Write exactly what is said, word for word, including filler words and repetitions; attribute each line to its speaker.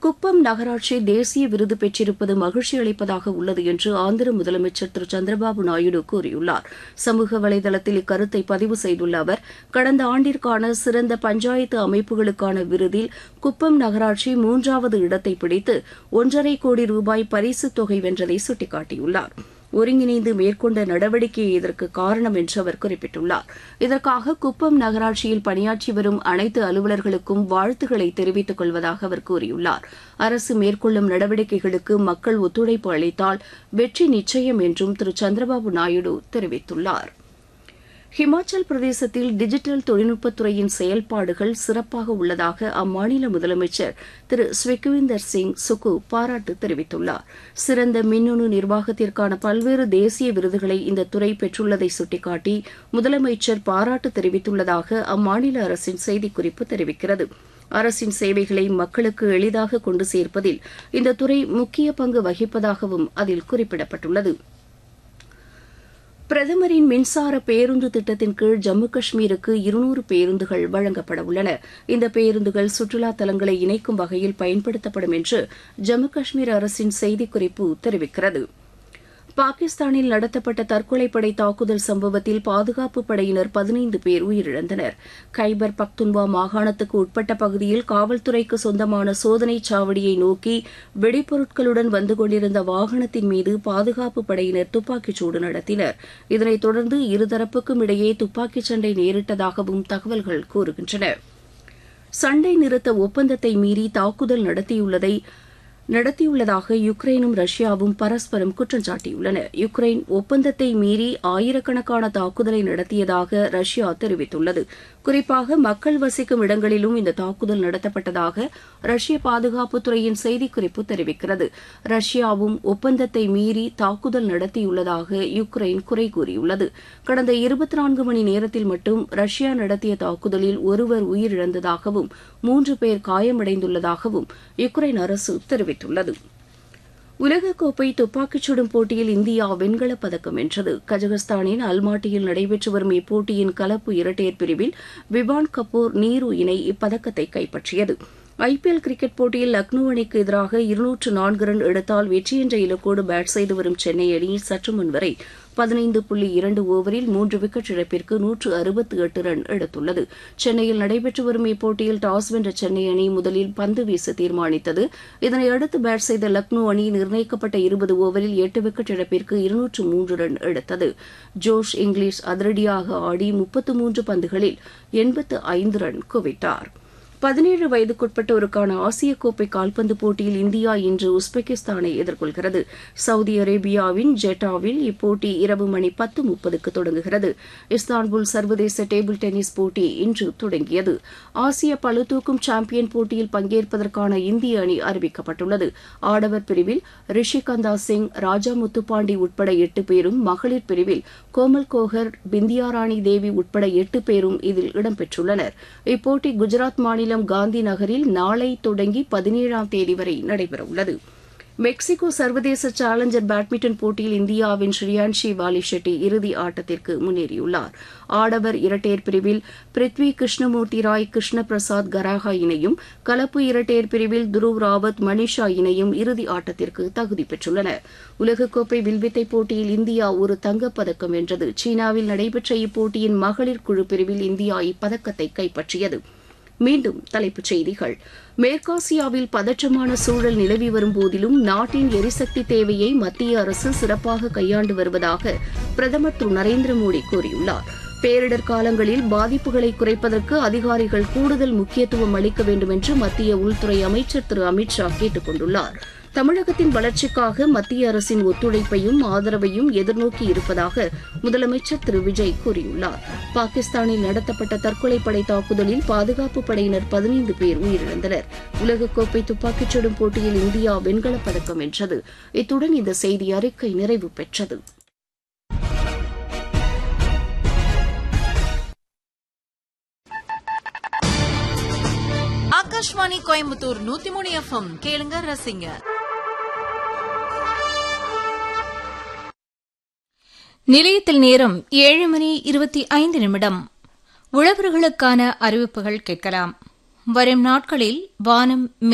Speaker 1: குப்பம் நகராட்சி தேசிய விருது பெற்றிருப்பது மகிழ்ச்சி அளிப்பதாக உள்ளது என்று ஆந்திர முதலமைச்சர் திரு சந்திரபாபு நாயுடு கூறியுள்ளார். சமூக வலைதளத்தில் இக்கருத்தை பதிவு செய்துள்ள அவர், கடந்த ஆண்டிற்கான சிறந்த பஞ்சாயத்து அமைப்புகளுக்கான விருதில் குப்பம் நகராட்சி மூன்றாவது இடத்தை பிடித்து ஒன்றரை கோடி ரூபாய் பரிசுத் தொகை வென்றதை சுட்டிக்காட்டியுள்ளார். ஒருங்கிணைந்து மேற்கொண்ட நடவடிக்கையே இதற்கு காரணம் என்று அவர் குறிப்பிட்டுள்ளார். இதற்காக குப்பம் நகராட்சியில் பணியாற்றி வரும் அனைத்து அலுவலர்களுக்கும் வாழ்த்துக்களை தெரிவித்துக் கொள்வதாக அவர் கூறியுள்ளார். அரசு மேற்கொள்ளும் நடவடிக்கைகளுக்கு மக்கள் ஒத்துழைப்பு அளித்தால் வெற்றி நிச்சயம் என்றும் திரு சந்திரபாபு நாயுடு தெரிவித்துள்ளார். ஹிமாச்சல் பிரதேசத்தில் டிஜிட்டல் தொழில்நுட்பத்துறையின் செயல்பாடுகள் சிறப்பாக உள்ளதாக அம்மாநில முதலமைச்சர் திரு ஸ்விக்விந்தர் சிங் சுக்கு பாராட்டு தெரிவித்துள்ளார். சிறந்த மின்னணு நிர்வாகத்திற்கான பல்வேறு தேசிய விருதுகளை இந்த துறை பெற்றுள்ளதை சுட்டிக்காட்டி முதலமைச்சர் பாராட்டு தெரிவித்துள்ளதாக அம்மாநில அரசின் செய்திக்குறிப்பு தெரிவிக்கிறது. அரசின் சேவைகளை மக்களுக்கு எளிதாக கொண்டு சேர்ப்பதில் இந்த துறை முக்கிய பங்கு வகிப்பதாகவும் அதில் குறிப்பிடப்பட்டுள்ளது. பிரதமரின் மின்சார பேருந்து திட்டத்தின் கீழ் ஜம்மு காஷ்மீருக்கு இருநூறு பேருந்துகள் வழங்கப்பட உள்ளன. இந்த பேருந்துகள் சுற்றுலா தலங்களை இணைக்கும் வகையில் பயன்படுத்தப்படும் என்று ஜம்மு காஷ்மீர் அரசின் செய்திக்குறிப்பு தெரிவிக்கிறது. பாகிஸ்தானில் நடத்தப்பட்ட தற்கொலைப்படை தாக்குதல் சம்பவத்தில் பாதுகாப்பு படையினர் பதினைந்து பேர் உயிரிழந்தனர். கைபர் பக்துன்வா மாகாணத்துக்கு உட்பட்ட பகுதியில் காவல்துறைக்கு சொந்தமான சோதனைச் சாவடியை நோக்கி வெடிப்பொருட்களுடன் வந்து கொண்டிருந்த வாகனத்தின் மீது பாதுகாப்பு படையினர் துப்பாக்கிச்சூடு நடத்தினர். இதனைத் தொடர்ந்து இருதரப்புக்கும் இடையே துப்பாக்கிச் சண்டை நேரிட்டதாகவும் தகவல்கள் கூறுகின்றன. சண்டை நிறுத்த ஒப்பந்தத்தை மீறி தாக்குதல் நடத்தியுள்ளதை நடத்தியுள்ளதாக யுக்ரைனும் ரஷ்யாவும் பரஸ்பரம் குற்றம் சாட்டியுள்ளன. யுக்ரைன் ஒப்பந்தத்தை மீறி ஆயிரக்கணக்கான தாக்குதலை நடத்தியதாக ரஷ்யா தெரிவித்துள்ளது. குறிப்பாக மக்கள் வசிக்கும் இடங்களிலும் இந்த தாக்குதல் நடத்தப்பட்டதாக ரஷ்ய பாதுகாப்புத்துறையின் செய்திக்குறிப்பு தெரிவிக்கிறது. ரஷ்யாவும் ஒப்பந்தத்தை மீறி தாக்குதல் நடத்தியுள்ளதாக யுக்ரைன் குறை கூறியுள்ளது. கடந்த இருபத்தி நான்கு மணி நேரத்தில் மட்டும் ரஷ்யா நடத்திய தாக்குதலில் ஒருவர் உயிரிழந்ததாகவும் மூன்று பேர் காயமடைந்துள்ளதாகவும் யுக்ரைன் அரசு தெரிவித்துள்ளது. உலகக்கோப்பை துப்பாக்கிச் சுடும் போட்டியில் இந்தியா வெண்கலப் பதக்கம் வென்றது. கஜகஸ்தானின் அல்மாட்டியில் நடைபெற்று வரும் இப்போட்டியின் கலப்பு இரட்டையர் பிரிவில் விவான் கபூர் நீரு இணை இப்பதக்கத்தை கைப்பற்றியது. ஐபிஎல் கிரிக்கெட் போட்டியில் லக்னோ அணிக்கு எதிராக இருநூற்று நான்கு ரன் எடுத்தால் வெற்றி என்ற இலக்கோடு பேட் செய்து வரும் சென்னை அணி சற்று முன்வரை பதினைந்து புள்ளி இரண்டு ஓவரில் மூன்று விக்கெட் இழப்பிற்கு நூற்று அறுபத்தி எட்டு ரன் எடுத்துள்ளது. சென்னையில் நடைபெற்று வரும் இப்போட்டியில் டாஸ் வென்ற சென்னை அணி முதலில் பந்து வீச தீர்மானித்தது. இதனையடுத்து பேட் செய்த லக்னோ அணி நிர்ணயிக்கப்பட்ட இருபது ஓவரில் எட்டு விக்கெட் இழப்பிற்கு இருநூற்று மூன்று ரன் எடுத்தது. ஜோஷ் இங்கிலீஷ் அதிரடியாக ஆடி முப்பத்து மூன்று பந்துகளில் எண்பத்து ஐந்து ரன் குவித்தார். பதினேழு வயதுக்குட்பட்டோருக்கான ஆசிய கோப்பை கால்பந்து போட்டியில் இந்தியா இன்று உஸ்பெகிஸ்தானை எதிர்கொள்கிறது. சவுதி அரேபியாவின் ஜெட்டாவில் இப்போட்டி இரவு மணி பத்து முப்பதுக்கு தொடங்குகிறது. இஸ்தான்புல் சர்வதேச டேபிள் டென்னிஸ் போட்டி இன்று தொடங்கியது. ஆசிய பளுதூக்கும் சாம்பியன் போட்டியில் பங்கேற்பதற்கான இந்திய அணி அறிவிக்கப்பட்டுள்ளது. ஆடவர் பிரிவில் ரிஷிகந்தா சிங், ராஜா முத்துப்பாண்டி உட்பட எட்டு பேரும், மகளிர் பிரிவில் கோமல் கோகர், பிந்தியாராணி தேவி உட்பட எட்டு பேரும் இதில் இடம்பெற்றுள்ளனர். இப்போட்டி குஜராத் மாநிலம் காந்தி நகரில் நாளை தொடங்கி பதினேழாம் தேதி வரை நடைபெறவுள்ளது. மெக்சிகோ சர்வதேச சேலஞ்சர் பேட்மிண்டன் போட்டியில் இந்தியாவின் ஸ்ரீயான்ஷி வாலிஷெட்டி இறுதி ஆட்டத்திற்கு முன்னேறியுள்ளார். ஆடவர் இரட்டையர் பிரிவில் பிருத்வி கிருஷ்ணமூர்த்தி ராய், கிருஷ்ண பிரசாத் கராகா இணையும், கலப்பு இரட்டையர் பிரிவில் துருவ் ராவத், மனிஷா இணையும் இறுதி ஆட்டத்திற்கு தகுதி பெற்றுள்ளனர். உலகக்கோப்பை வில்வித்தை போட்டியில் இந்தியா ஒரு தங்கப்பதக்கம் வென்றது. சீனாவில் நடைபெற்ற இப்போட்டியின் மகளிர் குழு பிரிவில் இந்தியா இப்பதக்கத்தை கைப்பற்றியது. மீண்டும் தலைப்புச் செய்திகள். மேற்காசியாவில் பதற்றமான சூழல் நிலவி வரும் போதிலும் நாட்டின் எரிசக்தி தேவையை மத்திய அரசு சிறப்பாக கையாண்டு வருவதாக பிரதமர் திரு நரேந்திர மோடி கூறியுள்ளார். பேரிடர் காலங்களில் பாதிப்புகளை குறைப்பதற்கு அதிகாரிகள் கூடுதல் முக்கியத்துவம் அளிக்க வேண்டும் என்று மத்திய உள்துறை அமைச்சர் திரு அமித் ஷா கேட்டுக் கொண்டுள்ளார். தமிழகத்தின் வளர்ச்சிக்காக மத்திய அரசின் ஒத்துழைப்பையும் ஆதரவையும் எதிர்நோக்கி இருப்பதாக முதலமைச்சர் திரு விஜய் கூறியுள்ளார். பாகிஸ்தானில் நடத்தப்பட்ட தற்கொலைப்படை தாக்குதலில் பாதுகாப்பு படையினர் பதினைந்து பேர் உயிரிழந்தனர். உலகக்கோப்பை துப்பாக்கிச் சுடும் போட்டியில் இந்தியா வெண்கலப் பதக்கம் வென்றது. இத்துடன் இந்த செய்தி அறிக்கை நிறைவு பெற்றது.
Speaker 2: ஆகாஷ்வாணி கோயம்புத்தூர் நூத்தி மூணு எஃப்எம் கேளுங்க, ரசிங்க. நிலையத்தில் நேரம் ஏழு மணி இருபத்தி ஐந்து நிமிடம். உழவர்களுக்கான அறிவிப்புகள் கேட்கலாம். வரும் நாட்களில் வானம்